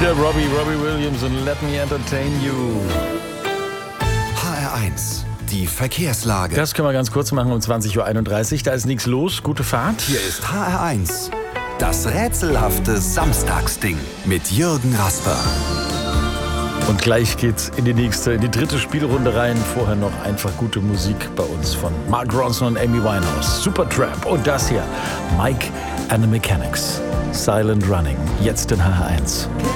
Der Robbie Williams und Let Me Entertain You. HR1, die Verkehrslage. Das können wir ganz kurz machen um 20.31 Uhr. Da ist nichts los. Gute Fahrt. Hier ist HR1, das rätselhafte Samstagsding mit Jürgen Rasper. Und gleich geht's in die dritte Spielrunde rein. Vorher noch einfach gute Musik bei uns von Mark Ronson und Amy Winehouse. Supertramp. Und das hier, Mike and the Mechanics. Silent Running. Jetzt in HR1.